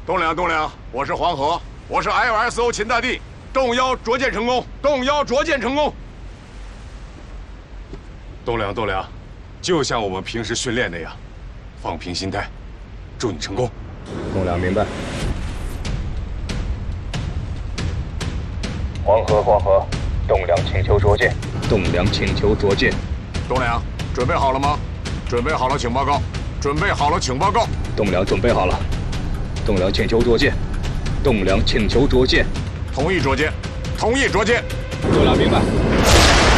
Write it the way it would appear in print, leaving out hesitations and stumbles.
栋梁，我是黄河，我是 LSO 秦大帝，动幺着舰成功，动幺着舰成功。栋梁，就像我们平时训练那样，放平心态，祝你成功。 栋梁明白。 黄河，栋梁请求着舰。 栋梁请求着舰。 栋梁，准备好了吗？准备好了，请报告。准备好了，请报告。 栋梁准备好了。栋梁请求着舰。栋梁请求着舰。 同意着舰。同意着舰。 栋梁明白。